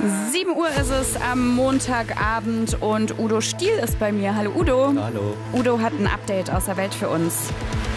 7 Uhr ist es am Montagabend und Udo Stiel ist bei mir. Hallo Udo. Hallo. Udo hat ein Update aus der Welt für uns.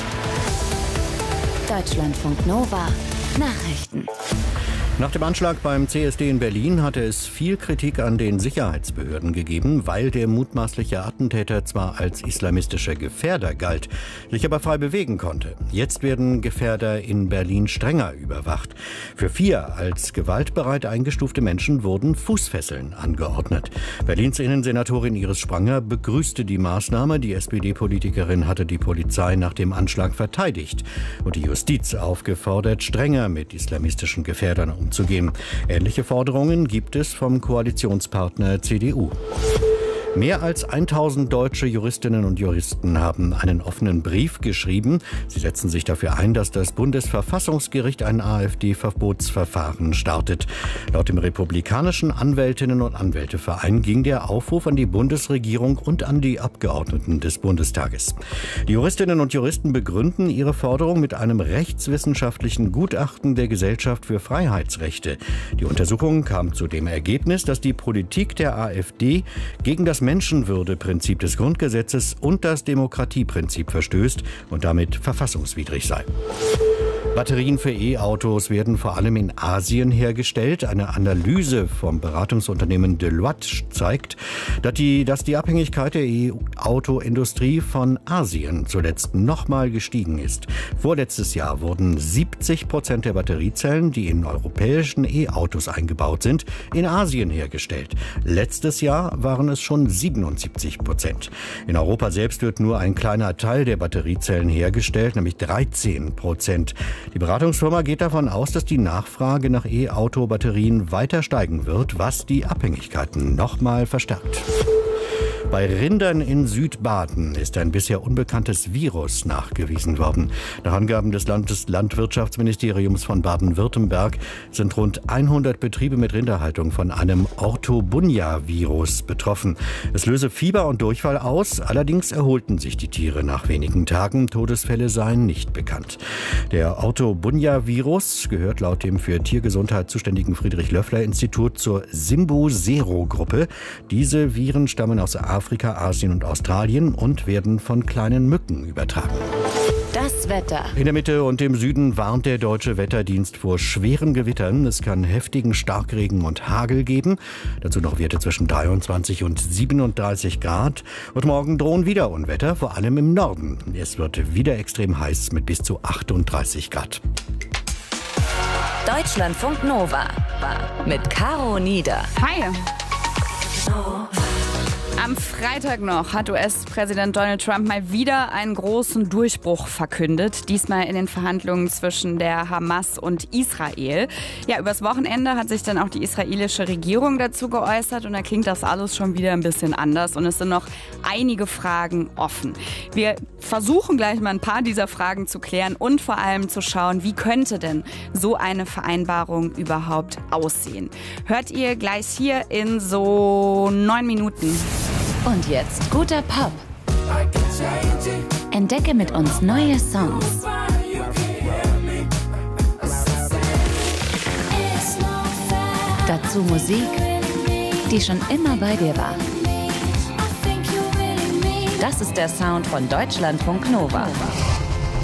Deutschlandfunk Nova Nachrichten. Nach dem Anschlag beim CSD in Berlin hatte es viel Kritik an den Sicherheitsbehörden gegeben, weil der mutmaßliche Attentäter zwar als islamistischer Gefährder galt, sich aber frei bewegen konnte. Jetzt werden Gefährder in Berlin strenger überwacht. Für 4 als gewaltbereit eingestufte Menschen wurden Fußfesseln angeordnet. Berlins Innensenatorin Iris Spranger begrüßte die Maßnahme. Die SPD-Politikerin hatte die Polizei nach dem Anschlag verteidigt und die Justiz aufgefordert, strenger mit islamistischen Gefährdern umzugehen. Ähnliche Forderungen gibt es vom Koalitionspartner CDU. Mehr als 1000 deutsche Juristinnen und Juristen haben einen offenen Brief geschrieben. Sie setzen sich dafür ein, dass das Bundesverfassungsgericht ein AfD-Verbotsverfahren startet. Laut dem republikanischen Anwältinnen- und Anwälteverein ging der Aufruf an die Bundesregierung und an die Abgeordneten des Bundestages. Die Juristinnen und Juristen begründen ihre Forderung mit einem rechtswissenschaftlichen Gutachten der Gesellschaft für Freiheitsrechte. Die Untersuchung kam zu dem Ergebnis, dass die Politik der AfD gegen das Menschenwürdeprinzip des Grundgesetzes und das Demokratieprinzip verstößt und damit verfassungswidrig sei. Batterien für E-Autos werden vor allem in Asien hergestellt. Eine Analyse vom Beratungsunternehmen Deloitte zeigt, dass die Abhängigkeit der E-Auto-Industrie von Asien zuletzt nochmal gestiegen ist. Vorletztes Jahr wurden 70% der Batteriezellen, die in europäischen E-Autos eingebaut sind, in Asien hergestellt. Letztes Jahr waren es schon 77%. In Europa selbst wird nur ein kleiner Teil der Batteriezellen hergestellt, nämlich 13%. Die Beratungsfirma geht davon aus, dass die Nachfrage nach E-Auto-Batterien weiter steigen wird, was die Abhängigkeiten nochmal verstärkt. Bei Rindern in Südbaden ist ein bisher unbekanntes Virus nachgewiesen worden. Nach Angaben des Landwirtschaftsministeriums von Baden-Württemberg sind rund 100 Betriebe mit Rinderhaltung von einem Ortobunja-Virus betroffen. Es löse Fieber und Durchfall aus, allerdings erholten sich die Tiere nach wenigen Tagen. Todesfälle seien nicht bekannt. Der Ortobunja-Virus gehört laut dem für Tiergesundheit zuständigen Friedrich-Löffler-Institut zur Simbosero-Gruppe. Diese Viren stammen aus Afrika, Asien und Australien und werden von kleinen Mücken übertragen. Das Wetter. In der Mitte und im Süden warnt der Deutsche Wetterdienst vor schweren Gewittern. Es kann heftigen Starkregen und Hagel geben. Dazu noch Werte zwischen 23 und 37 Grad. Und morgen drohen wieder Unwetter, vor allem im Norden. Es wird wieder extrem heiß mit bis zu 38 Grad. Deutschlandfunk Nova mit Caro Nieder. Hi. Am Freitag noch hat US-Präsident Donald Trump mal wieder einen großen Durchbruch verkündet. Diesmal in den Verhandlungen zwischen der Hamas und Israel. Ja, übers Wochenende hat sich dann auch die israelische Regierung dazu geäußert. Und da klingt das alles schon wieder ein bisschen anders. Und es sind noch einige Fragen offen. Wir versuchen gleich mal ein paar dieser Fragen zu klären und vor allem zu schauen, wie könnte denn so eine Vereinbarung überhaupt aussehen. Hört ihr gleich hier in so 9 Minuten. Und jetzt guter Pop. Entdecke mit uns neue Songs. Dazu Musik, die schon immer bei dir war. Das ist der Sound von Deutschlandfunk Nova.